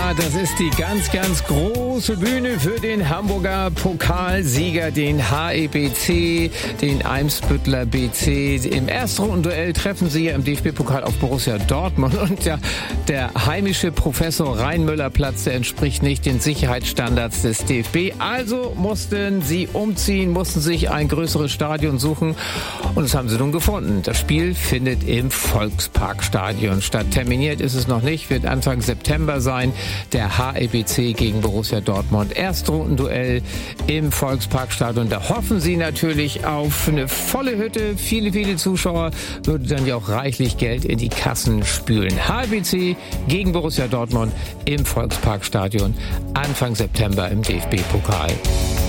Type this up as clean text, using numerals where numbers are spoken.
Ja, das ist die ganz, ganz große Bühne für den Hamburger Pokalsieger, den HEBC, den Eimsbütteler BC. Im Erstrundenduell treffen sie ja im DFB-Pokal auf Borussia Dortmund. Und ja, der heimische Professor Rheinmüller-Platz, der entspricht nicht den Sicherheitsstandards des DFB. Also mussten sie umziehen, mussten sich ein größeres Stadion suchen. Und das haben sie nun gefunden. Das Spiel findet im Volksparkstadion statt. Terminiert ist es noch nicht, wird Anfang September sein. Der HEBC gegen Borussia Dortmund. Erstrundenduell im Volksparkstadion. Da hoffen sie natürlich auf eine volle Hütte. Viele, viele Zuschauer, würde dann ja auch reichlich Geld in die Kassen spülen. HEBC gegen Borussia Dortmund im Volksparkstadion. Anfang September im DFB-Pokal.